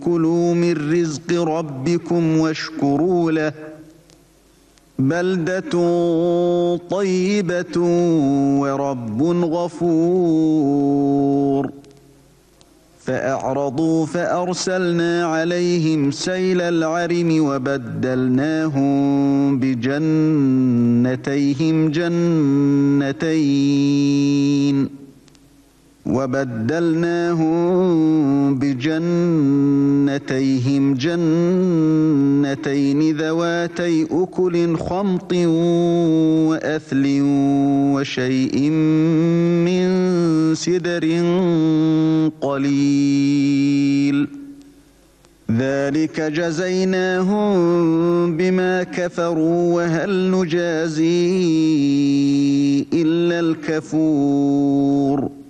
كلوا من رزق ربكم واشكروا له بلدة طيبة ورب غفور فأعرضوا فأرسلنا عليهم سيل العرم وبدلناهم بجنتيهم جنتين ذواتي أكل خمط وأثل وشيء من سدر قليل ذلك جزيناهم بما كفروا وهل نجازي إلا الكفور